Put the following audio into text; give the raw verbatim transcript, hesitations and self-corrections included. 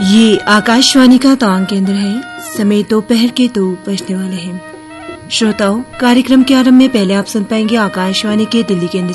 ये आकाशवाणी का तवांग केंद्र है। समय दोपहर के दो बजने वाले हैं। श्रोताओं, कार्यक्रम के आरंभ में पहले आप सुन पाएंगे आकाशवाणी के दिल्ली केंद्र